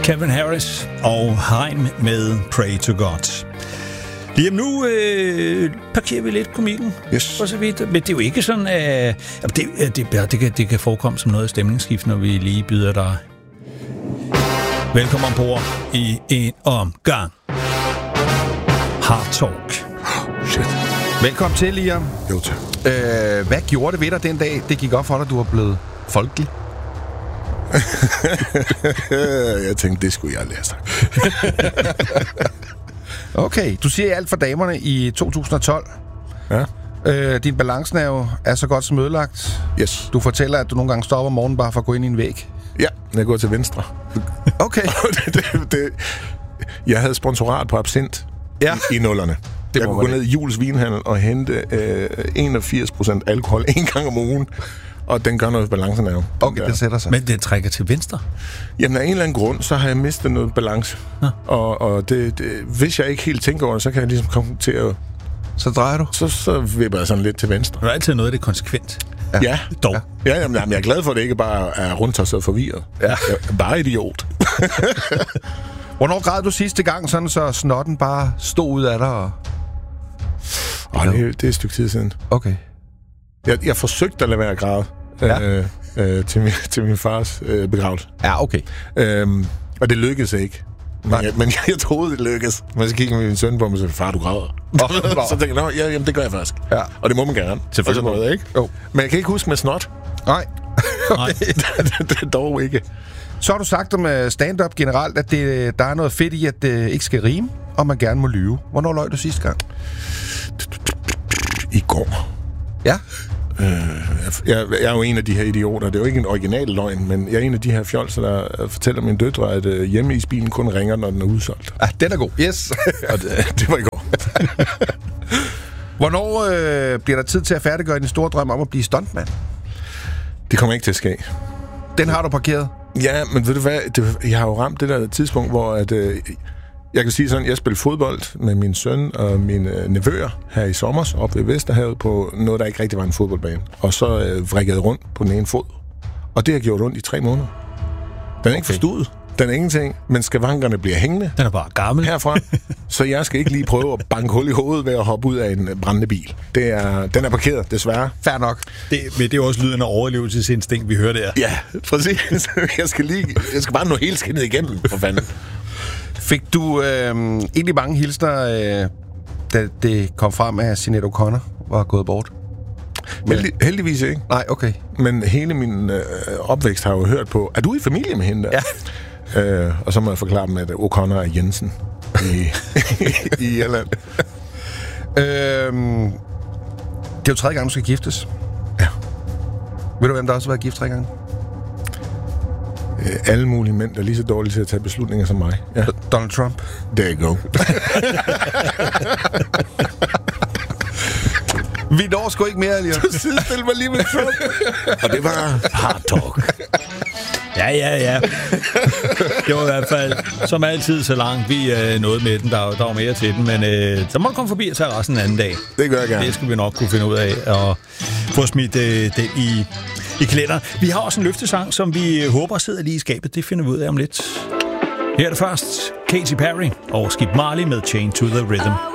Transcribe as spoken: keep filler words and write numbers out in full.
Calvin Harris og Haim med Pray to God. Lige om nu øh, parkerer vi lidt komikken, yes. for så vidt. Men det er jo ikke sådan, at øh, det, det, det, kan, det kan forekomme som noget stemningsskift, når vi lige byder dig velkommen ombord i en omgang Hard Talk. Shit. Velkommen til, Liam. Jo, tak. Øh, hvad gjorde det ved dig den dag, det gik op for dig, du var blevet folkelig? Jeg tænkte, det skulle jeg aldrig have sagt. Okay, du siger alt for damerne i to tusind og tolv. Ja. Øh, din balancenerve er så godt som ødelagt. Yes. Du fortæller, at du nogle gange stopper om morgenen bare for at gå ind i en væg. Ja, jeg går til venstre. Okay. det, det, det, jeg havde sponsorat på absint ja. i, i nullerne. Det jeg kunne gå ned i Jules Vinhandel og hente øh, enogfirs procent alkohol en gang om ugen. Og den gør noget balancenerve. Okay, det sætter sig. Men det trækker til venstre? Jamen, af en eller anden grund, så har jeg mistet noget balance. Ja. Og, og det, det, hvis jeg ikke helt tænker over det, så kan jeg ligesom komme til at... Så drejer du? Så, så vipper jeg sådan lidt til venstre. Der er altid noget af det konsekvent. Ja. ja. Dog. Ja, jamen, jamen, jeg er glad for, at det ikke bare er rundt og så forvirret. Ja. Jeg er bare idiot. Hvornår græd du sidste gang, sådan så snotten bare stod ud af dig? Og... Oh, det, det er et stykke tid siden. Okay. Jeg, jeg forsøgte at lade være at græde. Ja. Øh, øh, til, min, til min fars øh, begravelse. Ja, okay. Øhm, og det lykkedes ikke. Men, jeg, men jeg, jeg troede, det lykkedes. Men så kiggede min søn på mig og sagde, far, du græder. Oh, så tænkte jeg, ja, jamen, det gør jeg faktisk. Ja. Og det må man gerne. Selvfølgelig må noget, ikke? Jo. Men jeg kan ikke huske med snot. Nej. Okay. det, det er dog ikke. Så har du sagt om stand-up generelt, at det, der er noget fedt i, at det ikke skal rime, og man gerne må lyve. Hvornår løj du sidste gang? I går. Ja? Øh, jeg, jeg er jo en af de her idioter. Det er jo ikke en original løgn, men jeg er en af de her fjolser, der fortæller mine døtre, at uh, hjemmeisbilen kun ringer, når den er udsolgt. Ja, den er god. Yes. Og det, det var i går. Hvornår øh, bliver der tid til at færdiggøre din store drøm om at blive stuntman? Det kommer ikke til at ske. Den har du parkeret? Ja, men ved du hvad? Det, jeg har jo ramt det der tidspunkt, hvor at, øh, jeg kan sige sådan, jeg spillede fodbold med min søn og mine nevøer her i sommer op ved Vesterhavet på noget, der ikke rigtig var en fodboldbane. Og så øh, vrikkede rundt på den ene fod. Og det har gjort ondt i tre måneder. Den er ikke okay. forstuet. Den er ingenting, men skavankerne bliver hængende. Den er bare gammel. Herfra. Så jeg skal ikke lige prøve at banke hul i hovedet ved at hoppe ud af en brændende bil. Det er, den er parkeret, desværre. Fair nok. Det, men det er også lyden af overlevelsesinstinkt, vi hører der. Ja, præcis. Jeg skal, lige, jeg skal bare nå helt skinnet igennem, for fanden. Fik du øh, egentlig mange hilsner, øh, da det kom frem, at Sinéad O'Connor var gået bort? Heldig, heldigvis ikke. Nej, okay. Men hele min øh, opvækst har jo hørt på, er du i familie med hende der? Ja. Øh, og så må jeg forklare dem, at O'Connor er Jensen i, i Irland. Øhm, det er jo tredje gang, du skal giftes. Ja. Ved du, hvem der også har været gift tre gange? Øh, alle mulige mænd er lige så dårlige til at tage beslutninger som mig. Ja. Donald Trump. There you go. Vi når sgu ikke mere, Elias. Du sidestiller mig lige med Trump. Og det var Hard Talk. Ja, ja, ja. Det var i hvert fald, som altid, så langt vi øh, nåede med den. Der, der var mere til den, men øh, så må du komme forbi og tage resten en anden dag. Det gør jeg gerne. Det skal vi nok kunne finde ud af og få smidt øh, den i, i kalenderen. Vi har også en løftesang, som vi håber sidder lige i skabet. Det finder vi ud af om lidt. Her er det først Katy Perry og Skip Marley med Chain to the Rhythm.